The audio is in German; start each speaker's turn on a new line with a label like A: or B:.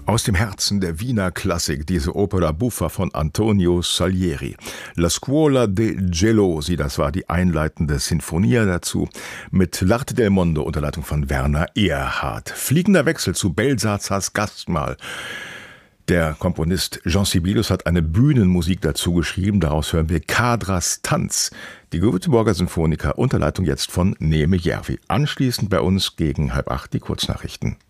A: Aus dem Herzen der Wiener Klassik, diese Opera buffa von Antonio Salieri. La Scuola de Gelosi, das war die einleitende Sinfonia dazu, mit L'Arte del Mondo unter Leitung von Werner Erhardt. Fliegender Wechsel zu Belsazars Gastmahl. Der Komponist Jean Sibelius hat eine Bühnenmusik dazu geschrieben, daraus hören wir Kadras Tanz. Die Göteborger Sinfoniker unter Leitung jetzt von Neme Järvi. Anschließend bei uns gegen 7:30 die Kurznachrichten.